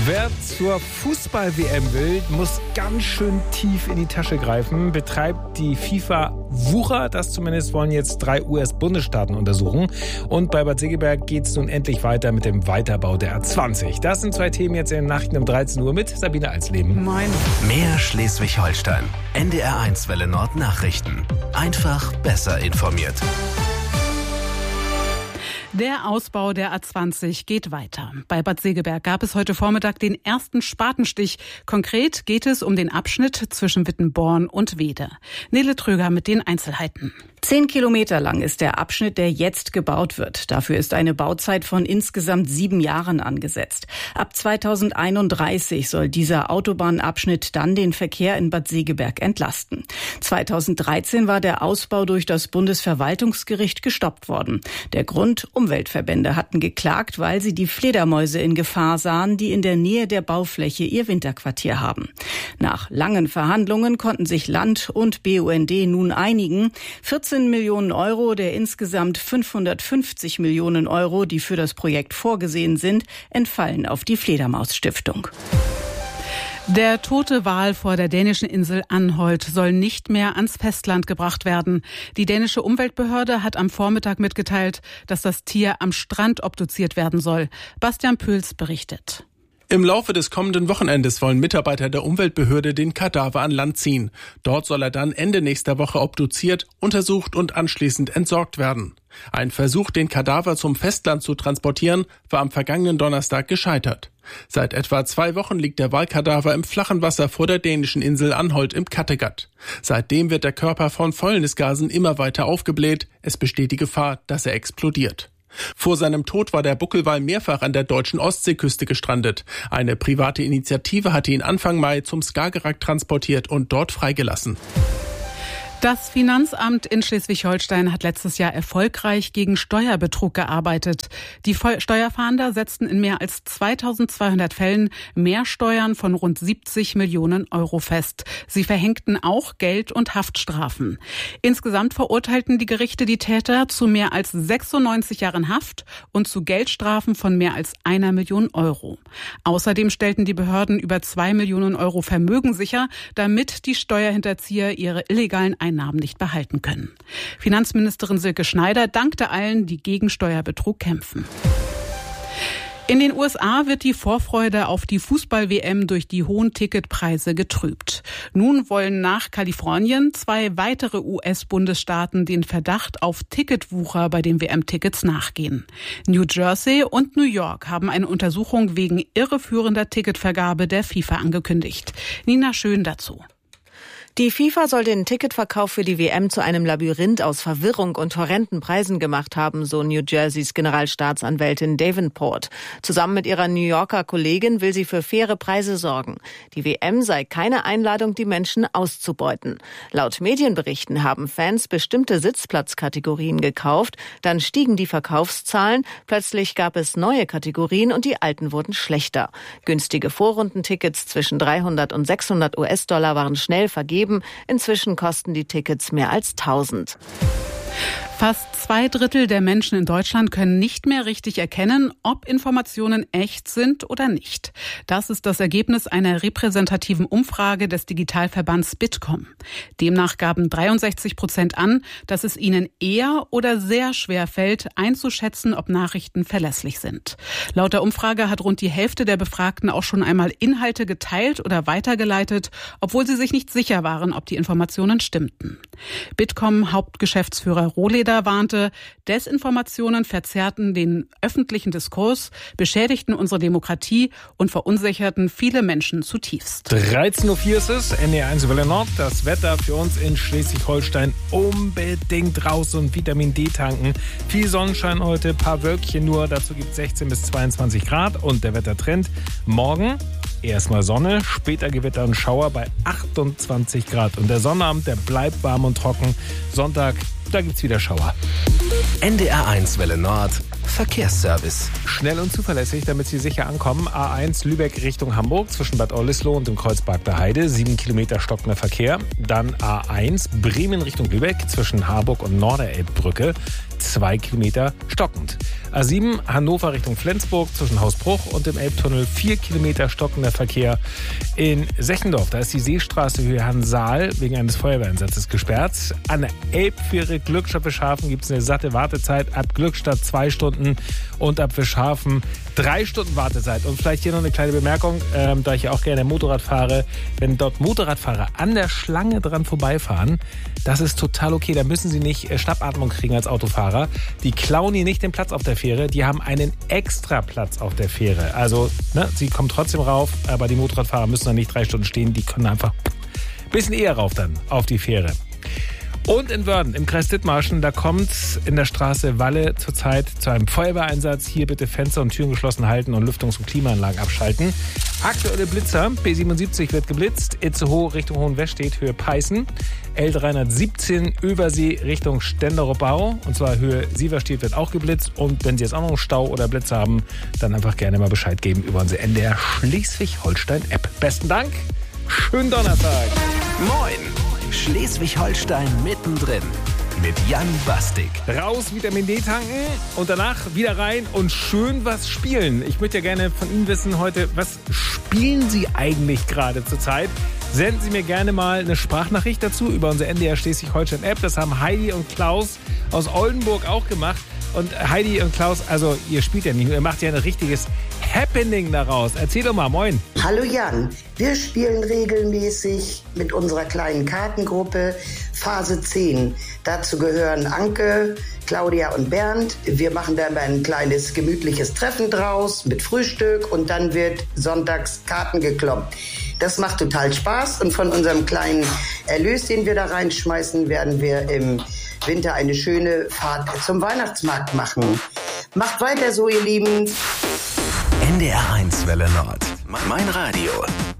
Wer zur Fußball-WM will, muss ganz schön tief in die Tasche greifen. Betreibt die FIFA Wucher, das zumindest wollen jetzt 3 US-Bundesstaaten untersuchen. Und bei Bad Segeberg geht es nun endlich weiter mit dem Weiterbau der A20. Das sind 2 Themen jetzt in den Nachrichten um 13 Uhr mit Sabine Alsleben. Moin. Mehr Schleswig-Holstein. NDR1 Welle Nord Nachrichten. Einfach besser informiert. Der Ausbau der A20 geht weiter. Bei Bad Segeberg gab es heute Vormittag den ersten Spatenstich. Konkret geht es um den Abschnitt zwischen Wittenborn und Weede. Nele Tröger mit den Einzelheiten. 10 Kilometer lang ist der Abschnitt, der jetzt gebaut wird. Dafür ist eine Bauzeit von insgesamt 7 Jahren angesetzt. Ab 2031 soll dieser Autobahnabschnitt dann den Verkehr in Bad Segeberg entlasten. 2013 war der Ausbau durch das Bundesverwaltungsgericht gestoppt worden. Der Grund: Umweltverbände hatten geklagt, weil sie die Fledermäuse in Gefahr sahen, die in der Nähe der Baufläche ihr Winterquartier haben. Nach langen Verhandlungen konnten sich Land und BUND nun einigen. 14 Millionen Euro der insgesamt 550 Millionen Euro, die für das Projekt vorgesehen sind, entfallen auf die Fledermausstiftung. Der tote Wal vor der dänischen Insel Anholt soll nicht mehr ans Festland gebracht werden. Die dänische Umweltbehörde hat am Vormittag mitgeteilt, dass das Tier am Strand obduziert werden soll. Bastian Püls berichtet. Im Laufe des kommenden Wochenendes wollen Mitarbeiter der Umweltbehörde den Kadaver an Land ziehen. Dort soll er dann Ende nächster Woche obduziert, untersucht und anschließend entsorgt werden. Ein Versuch, den Kadaver zum Festland zu transportieren, war am vergangenen Donnerstag gescheitert. Seit etwa 2 Wochen liegt der Walkadaver im flachen Wasser vor der dänischen Insel Anholt im Kattegat. Seitdem wird der Körper von Fäulnisgasen immer weiter aufgebläht. Es besteht die Gefahr, dass er explodiert. Vor seinem Tod war der Buckelwal mehrfach an der deutschen Ostseeküste gestrandet. Eine private Initiative hatte ihn Anfang Mai zum Skagerrak transportiert und dort freigelassen. Das Finanzamt in Schleswig-Holstein hat letztes Jahr erfolgreich gegen Steuerbetrug gearbeitet. Die Steuerfahnder setzten in mehr als 2200 Fällen Mehrsteuern von rund 70 Millionen Euro fest. Sie verhängten auch Geld- und Haftstrafen. Insgesamt verurteilten die Gerichte die Täter zu mehr als 96 Jahren Haft und zu Geldstrafen von mehr als 1 Million Euro. Außerdem stellten die Behörden über 2 Millionen Euro Vermögen sicher, damit die Steuerhinterzieher ihre illegalen Einnahmen nicht behalten können. Finanzministerin Silke Schneider dankte allen, die gegen Steuerbetrug kämpfen. In den USA wird die Vorfreude auf die Fußball-WM durch die hohen Ticketpreise getrübt. Nun wollen nach Kalifornien 2 weitere US-Bundesstaaten den Verdacht auf Ticketwucher bei den WM-Tickets nachgehen. New Jersey und New York haben eine Untersuchung wegen irreführender Ticketvergabe der FIFA angekündigt. Nina Schön dazu. Die FIFA soll den Ticketverkauf für die WM zu einem Labyrinth aus Verwirrung und horrenden Preisen gemacht haben, so New Jerseys Generalstaatsanwältin Davenport. Zusammen mit ihrer New Yorker Kollegin will sie für faire Preise sorgen. Die WM sei keine Einladung, die Menschen auszubeuten. Laut Medienberichten haben Fans bestimmte Sitzplatzkategorien gekauft, dann stiegen die Verkaufszahlen, plötzlich gab es neue Kategorien und die alten wurden schlechter. Günstige Vorrundentickets zwischen 300 und 600 US-Dollar waren schnell vergeben. Inzwischen kosten die Tickets mehr als 1000. Fast 2/3 der Menschen in Deutschland können nicht mehr richtig erkennen, ob Informationen echt sind oder nicht. Das ist das Ergebnis einer repräsentativen Umfrage des Digitalverbands Bitkom. Demnach gaben 63% an, dass es ihnen eher oder sehr schwer fällt, einzuschätzen, ob Nachrichten verlässlich sind. Laut der Umfrage hat rund die Hälfte der Befragten auch schon einmal Inhalte geteilt oder weitergeleitet, obwohl sie sich nicht sicher waren, ob die Informationen stimmten. Bitkom-Hauptgeschäftsführer Rohleder warnte, Desinformationen verzerrten den öffentlichen Diskurs, beschädigten unsere Demokratie und verunsicherten viele Menschen zutiefst. 13.04 Uhr ist es, NDR1 Welle Nord. Das Wetter für uns in Schleswig-Holstein: unbedingt raus und Vitamin D tanken. Viel Sonnenschein heute, paar Wölkchen nur. Dazu gibt es 16 bis 22 Grad. Und der Wettertrend: morgen erstmal Sonne, später Gewitter und Schauer bei 28 Grad. Und der Sonnabend, der bleibt warm und trocken. Sonntag, da gibt's wieder Schauer. NDR1 Welle Nord Verkehrsservice. Schnell und zuverlässig, damit Sie sicher ankommen. A1 Lübeck Richtung Hamburg zwischen Bad Oldesloe und dem Kreuzberg der Heide. 7 Kilometer stockender Verkehr. Dann A1 Bremen Richtung Lübeck zwischen Harburg und Norderelbbrücke. 2 Kilometer stockend. A7 Hannover Richtung Flensburg zwischen Hausbruch und dem Elbtunnel. 4 Kilometer stockender Verkehr. In Sechendorf, da ist die Seestraße Höhe Hansaal wegen eines Feuerwehreinsatzes gesperrt. An der Elbfähre Glückstadt-Wischhafen gibt es eine satte Wartezeit. Ab Glückstadt 2 Stunden und ab Wischhafen 3 Stunden Wartezeit. Und vielleicht hier noch eine kleine Bemerkung, da ich ja auch gerne Motorrad fahre. Wenn dort Motorradfahrer an der Schlange dran vorbeifahren, das ist total okay. Da müssen sie nicht Schnappatmung kriegen als Autofahrer. Die klauen hier nicht den Platz auf der Fähre. Die haben einen extra Platz auf der Fähre. Also, sie kommen trotzdem rauf, aber die Motorradfahrer müssen da nicht 3 Stunden stehen. Die können einfach ein bisschen eher rauf dann auf die Fähre. Und in Wörden, im Kreis Dithmarschen, da kommt in der Straße Walle zurzeit zu einem Feuerwehreinsatz. Hier bitte Fenster und Türen geschlossen halten und Lüftungs- und Klimaanlagen abschalten. Aktuelle Blitzer, B77 wird geblitzt, Itzehoe Richtung Hohenwestedt, Höhe Peißen. L317 Übersee Richtung Stenderup-Bau, und zwar Höhe Sieverstedt wird auch geblitzt. Und wenn Sie jetzt auch noch einen Stau oder Blitz haben, dann einfach gerne mal Bescheid geben über unsere NDR Schleswig-Holstein-App. Besten Dank, schönen Donnerstag. Moin! Schleswig-Holstein mittendrin mit Jan Bastik. Raus, Vitamin D tanken und danach wieder rein und schön was spielen. Ich möchte ja gerne von Ihnen wissen heute, was spielen Sie eigentlich gerade zurzeit? Senden Sie mir gerne mal eine Sprachnachricht dazu über unsere NDR Schleswig-Holstein-App. Das haben Heidi und Klaus aus Oldenburg auch gemacht. Und Heidi und Klaus, also ihr spielt ja nicht nur, ihr macht ja ein richtiges Happening daraus. Erzähl doch mal, moin. Hallo Jan, wir spielen regelmäßig mit unserer kleinen Kartengruppe Phase 10. Dazu gehören Anke, Claudia und Bernd. Wir machen da ein kleines gemütliches Treffen draus mit Frühstück und dann wird sonntags Karten gekloppt. Das macht total Spaß und von unserem kleinen Erlös, den wir da reinschmeißen, werden wir im Winter eine schöne Fahrt zum Weihnachtsmarkt machen. Macht weiter so, ihr Lieben. NDR 1 Welle Nord. Mein Radio.